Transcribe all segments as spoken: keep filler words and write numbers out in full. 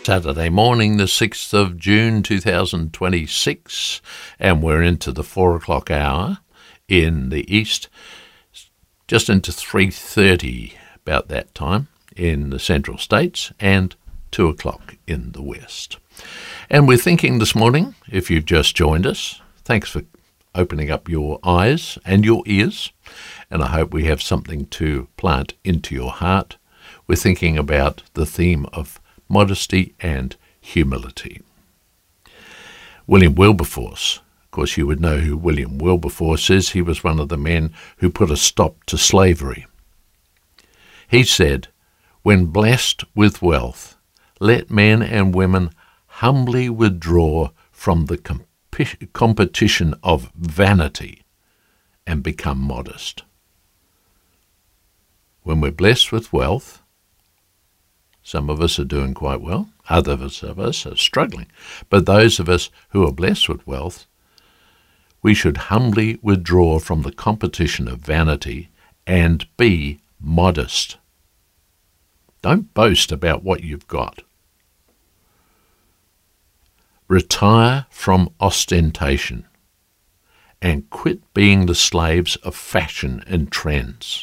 Saturday morning, the sixth of June two thousand twenty-six, and we're into the four o'clock hour in the east, just into three thirty about that time in the central states, and two o'clock in the west. And we're thinking this morning, if you've just joined us, thanks for opening up your eyes and your ears, and I hope we have something to plant into your heart. We're thinking about the theme of modesty and humility. William Wilberforce, of course you would know who William Wilberforce is. He was one of the men who put a stop to slavery. He said, "When blessed with wealth, let men and women humbly withdraw from the comp- competition of vanity and become modest." When we're blessed with wealth, some of us are doing quite well, others of us are struggling. But those of us who are blessed with wealth, we should humbly withdraw from the competition of vanity and be modest. Don't boast about what you've got. Retire from ostentation and quit being the slaves of fashion and trends.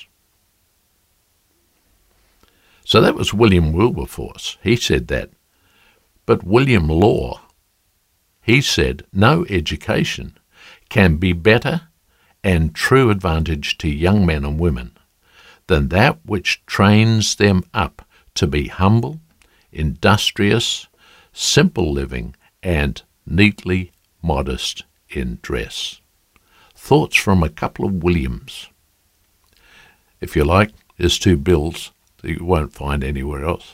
So that was William Wilberforce. He said that. But William Law, he said, "No education can be better and true advantage to young men and women than that which trains them up to be humble, industrious, simple living, and neatly modest in dress." Thoughts from a couple of Williams. If you like, there's two Bills that you won't find anywhere else.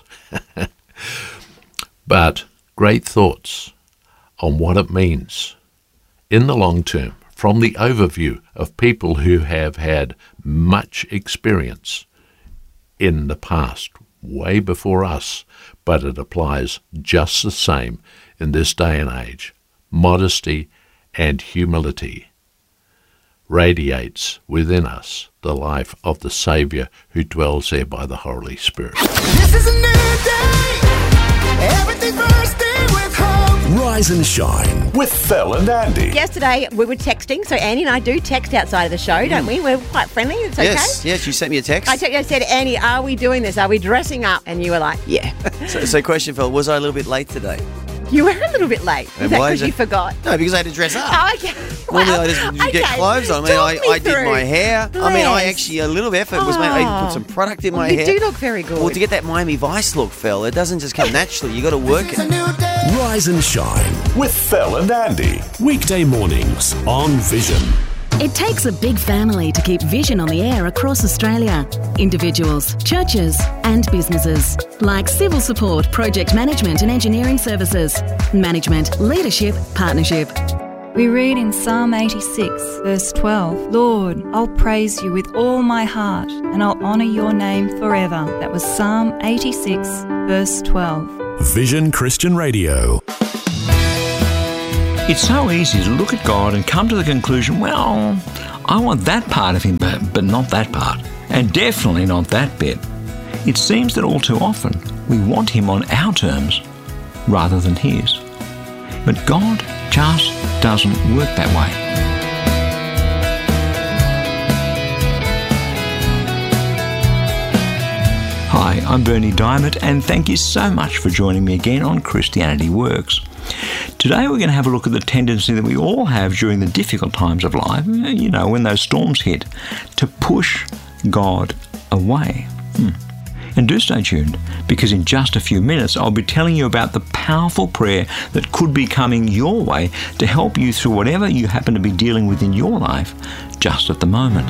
But great thoughts on what it means in the long term from the overview of people who have had much experience in the past, way before us, but it applies just the same in this day and age. Modesty and humility radiates within us the life of the Saviour who dwells there by the Holy Spirit. This is a new day. Everything's bursting with hope. Rise and shine with Phil and Andy. Yesterday we were texting, so Andy and I do text outside of the show, don't we? We're quite friendly. It's okay. Yes, yes. You sent me a text. I, te- I said, Andy, are we doing this? Are we dressing up? And you were like, yeah. so, so, question, Phil, was I a little bit late today? You were a little bit late. Is And that why because is you it- forgot? No, because I had to dress up. Oh, okay. Normally Well, I just okay. get clothes on. I mean, Talk I, me I did through. my hair. I mean, I Bless. actually, a little effort was made. I put some product in my you hair. do look very good. Well, to get that Miami Vice look, Phil, it doesn't just come naturally. You got to work It's a it. new day. Rise and shine with Phil and Andy. Weekday mornings on Vision. It takes a big family to keep Vision on the air across Australia. Individuals, churches and businesses. Like civil support, project management and engineering services. Management, leadership, partnership. We read in Psalm eighty-six, verse twelve, "Lord, I'll praise you with all my heart and I'll honour your name forever." That was Psalm eighty-six, verse twelve. Vision Christian Radio. It's so easy to look at God and come to the conclusion, well, I want that part of him, but, but not that part. And definitely not that bit. It seems that all too often we want him on our terms rather than his. But God just doesn't work that way. Hi, I'm Bernie Diamond, and thank you so much for joining me again on Christianity Works. Today we're going to have a look at the tendency that we all have during the difficult times of life, you know, when those storms hit, to push God away. Hmm. And do stay tuned, because in just a few minutes I'll be telling you about the powerful prayer that could be coming your way to help you through whatever you happen to be dealing with in your life just at the moment.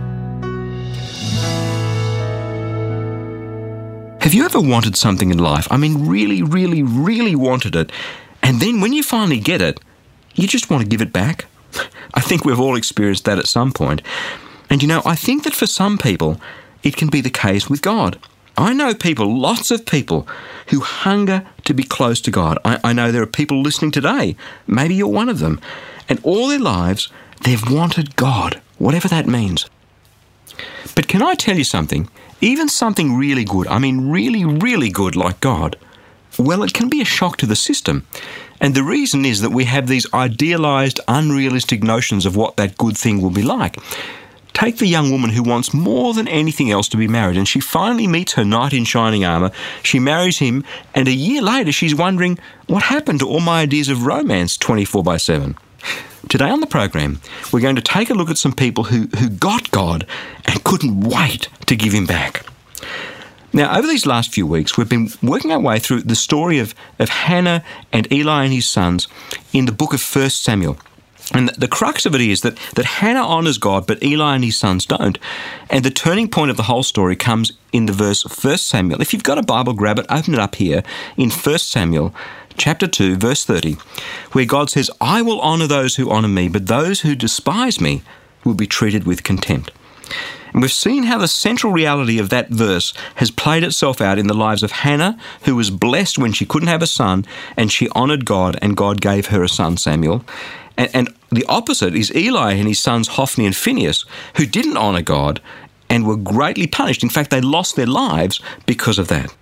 Have you ever wanted something in life? I mean, really, really, really wanted it. And then when you finally get it, you just want to give it back? I think we've all experienced that at some point. And you know, I think that for some people, it can be the case with God. I know people, lots of people, who hunger to be close to God. I, I know there are people listening today. Maybe you're one of them. And all their lives, they've wanted God, whatever that means. But can I tell you something? Even something really good, I mean really, really good like God, Well, it can be a shock to the system. And the reason is that we have these idealised, unrealistic notions of what that good thing will be like. Take the young woman who wants more than anything else to be married, and she finally meets her knight in shining armour. She marries him, and a year later she's wondering, what happened to all my ideas of romance twenty-four by seven? Today on the program, we're going to take a look at some people who, who got God and couldn't wait to give him back. Now, over these last few weeks, we've been working our way through the story of, of Hannah and Eli and his sons in the book of First Samuel. And the crux of it is that, that Hannah honours God, but Eli and his sons don't. And the turning point of the whole story comes in the verse First Samuel. If you've got a Bible, grab it, open it up here in First Samuel chapter two, verse thirty, where God says, I will honour those who honour me, but those who despise me will be treated with contempt. And we've seen how the central reality of that verse has played itself out in the lives of Hannah, who was blessed when she couldn't have a son, and she honoured God, and God gave her a son, Samuel. And, and the opposite is Eli and his sons Hophni and Phinehas, who didn't honour God and were greatly punished. In fact, they lost their lives because of that.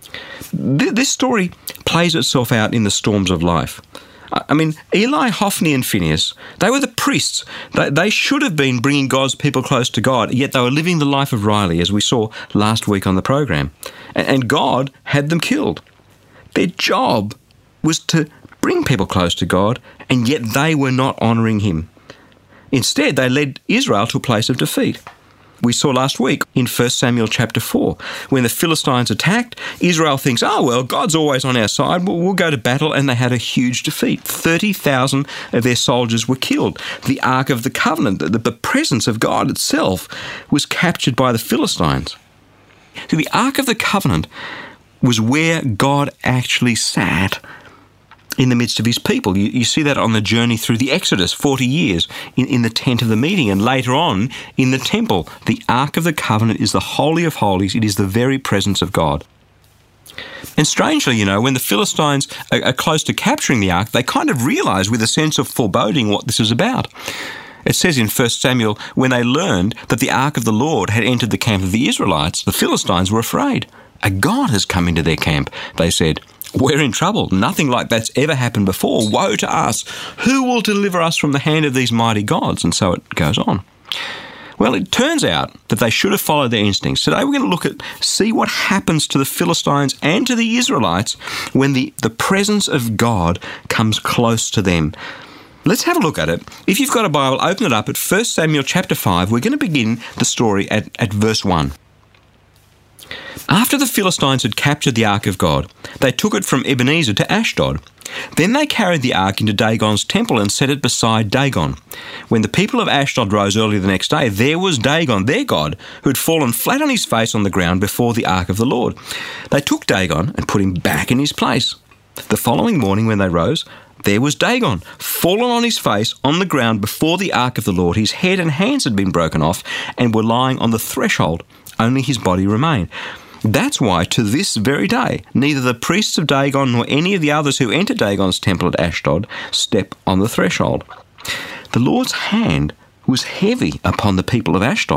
Th- this story plays itself out in the storms of life. I mean, Eli, Hophni and Phinehas, they were the priests. They, they should have been bringing God's people close to God, yet they were living the life of Riley, as we saw last week on the program. And, and God had them killed. Their job was to bring people close to God, and yet they were not honouring him. Instead, they led Israel to a place of defeat. We saw last week in First Samuel chapter four, when the Philistines attacked, Israel thinks, oh, well, God's always on our side, we'll, we'll go to battle, and they had a huge defeat. thirty thousand of their soldiers were killed. The Ark of the Covenant, the, the presence of God itself, was captured by the Philistines. So the Ark of the Covenant was where God actually sat in the midst of his people. You, you see that on the journey through the Exodus, forty years, in, in the tent of the meeting, and later on in the temple. The Ark of the Covenant is the Holy of Holies. It is the very presence of God. And strangely, you know, when the Philistines are, are close to capturing the Ark, they kind of realise with a sense of foreboding what this is about. It says in First Samuel, when they learned that the Ark of the Lord had entered the camp of the Israelites, the Philistines were afraid. A god has come into their camp, they said. We're in trouble. Nothing like that's ever happened before. Woe to us. Who will deliver us from the hand of these mighty gods? And so it goes on. Well, it turns out that they should have followed their instincts. Today we're going to look at, see what happens to the Philistines and to the Israelites when the, the presence of God comes close to them. Let's have a look at it. If you've got a Bible, open it up at First Samuel chapter five. We're going to begin the story at, at verse one. After the Philistines had captured the Ark of God, they took it from Ebenezer to Ashdod. Then they carried the Ark into Dagon's temple and set it beside Dagon. When the people of Ashdod rose early the next day, there was Dagon, their god, who had fallen flat on his face on the ground before the Ark of the Lord. They took Dagon and put him back in his place. The following morning when they rose, there was Dagon, fallen on his face on the ground before the Ark of the Lord. His head and hands had been broken off and were lying on the threshold. Only his body remained. That's why, to this very day, neither the priests of Dagon nor any of the others who enter Dagon's temple at Ashdod step on the threshold. The Lord's hand was heavy upon the people of Ashdod.